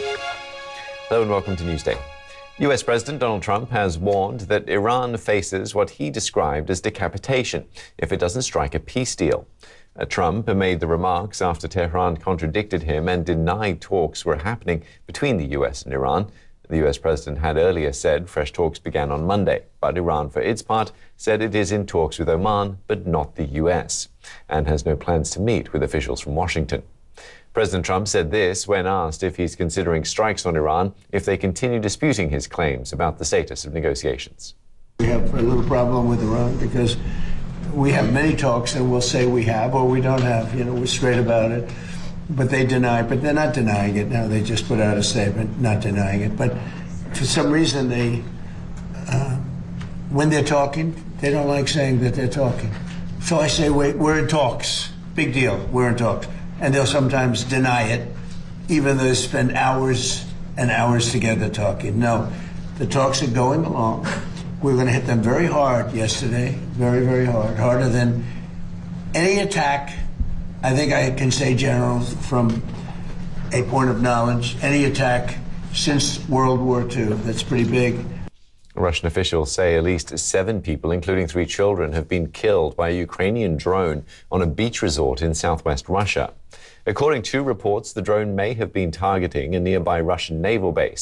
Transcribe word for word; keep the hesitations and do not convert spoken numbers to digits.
Hello and welcome to Newsday. U S President Donald Trump has warned that Iran faces what he described as decapitation if it doesn't strike a peace deal. Uh, Trump made the remarks after Tehran contradicted him and denied talks were happening between the U S and Iran. The U S president had earlier said fresh talks began on Monday, but Iran, for its part, said it is in talks with Oman, but not the U S, and has no plans to meet with officials from Washington. President Trump said this when asked if he's considering strikes on Iran if they continue disputing his claims about the status of negotiations. We have a little problem with Iran because we have many talks and we'll say we have or we don't have. You know, we're straight about it. But they deny, but they're not denying it now. They just put out a statement not denying it. But for some reason, they, uh, when they're talking, they don't like saying that they're talking. So I say, wait, we're in talks. Big deal, we're in talks. And they'll sometimes deny it, even though they spend hours and hours together talking. No, the talks are going along. We're going to hit them very hard yesterday, very, very hard, harder than any attack. I think I can say, General, from a point of knowledge, any attack since World War Two. That's pretty big. Russian officials say at least seven people, including three children, have been killed by a Ukrainian drone on a beach resort in southwest Russia. According to reports, the drone may have been targeting a nearby Russian naval base.